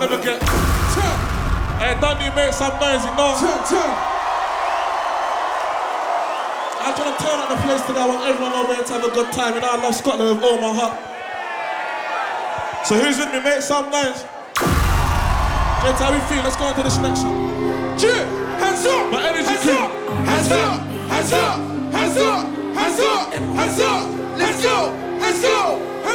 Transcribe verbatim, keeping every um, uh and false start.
never get. Turn. Hey, don't you make some noise, you know? Turn, turn. I'm trying to turn up the place today. I want everyone over here to have a good time. You know, I love Scotland with all my heart. So who's with me? Make some noise. That's how we feel. Let's go on to this next one. Yeah, hands up. My energy.